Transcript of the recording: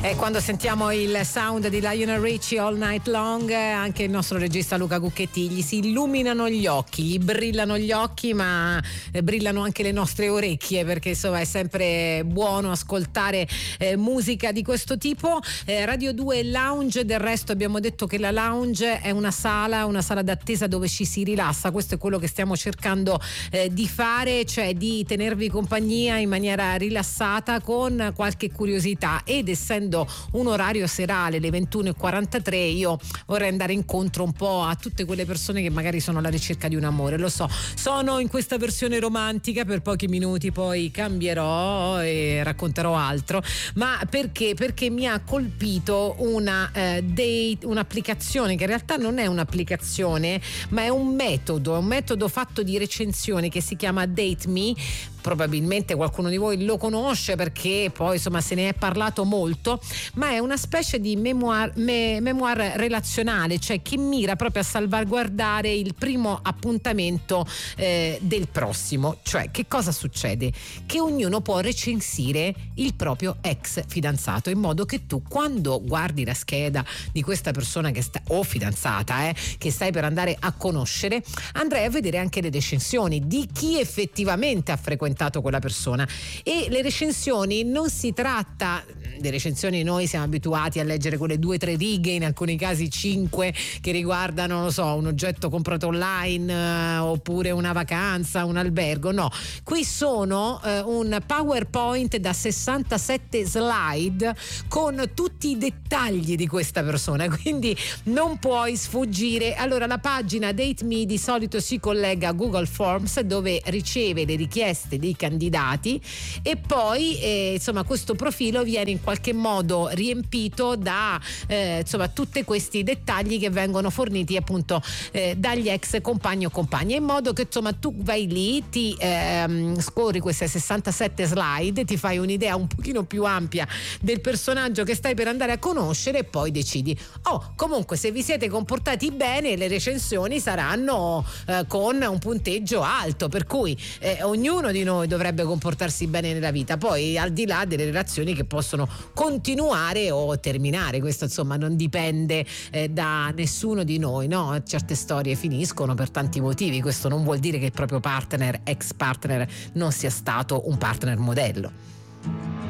E quando sentiamo il sound di Lionel Richie All Night Long, anche il nostro regista Luca Cucchetti gli si illuminano gli occhi, gli brillano gli occhi, ma brillano anche le nostre orecchie, perché insomma è sempre buono ascoltare musica di questo tipo. Radio 2 Lounge, del resto abbiamo detto che la lounge è una sala d'attesa dove ci si rilassa. Questo è quello che stiamo cercando di fare, cioè di tenervi compagnia in maniera rilassata con qualche curiosità, ed essendo un orario serale, le 21:43, io vorrei andare incontro un po' a tutte quelle persone che magari sono alla ricerca di un amore. Lo so, sono in questa versione romantica per pochi minuti, poi cambierò e racconterò altro, ma perché mi ha colpito un'applicazione che in realtà non è un'applicazione, ma è un metodo fatto di recensioni che si chiama Date Me. Probabilmente qualcuno di voi lo conosce perché poi insomma se ne è parlato molto, ma è una specie di memoir relazionale, cioè che mira proprio a salvaguardare il primo appuntamento del prossimo. Cioè, che cosa succede? Che ognuno può recensire il proprio ex fidanzato, in modo che tu, quando guardi la scheda di questa persona o fidanzata che stai per andare a conoscere, andrai a vedere anche le recensioni di chi effettivamente ha frequentato quella persona. E le recensioni, non si tratta le recensioni, noi siamo abituati a leggere quelle 2-3 righe, in alcuni casi 5, che riguardano, non lo so, un oggetto comprato online oppure una vacanza, un albergo. No, qui sono un PowerPoint da 67 slide con tutti i dettagli di questa persona, quindi non puoi sfuggire. Allora, la pagina Date Me di solito si collega a Google Forms, dove riceve le richieste dei candidati, e poi insomma questo profilo viene in qualche modo riempito da insomma tutti questi dettagli che vengono forniti appunto dagli ex compagni o compagne, in modo che insomma tu vai lì, ti scorri queste 67 slide, ti fai un'idea un pochino più ampia del personaggio che stai per andare a conoscere, e poi decidi. Comunque, se vi siete comportati bene, le recensioni saranno con un punteggio alto, per cui ognuno di noi dovrebbe comportarsi bene nella vita, poi al di là delle relazioni che possono continuare o terminare. Questo insomma non dipende da nessuno di noi, no? Certe storie finiscono per tanti motivi. Questo non vuol dire che il proprio partner, ex partner, non sia stato un partner modello.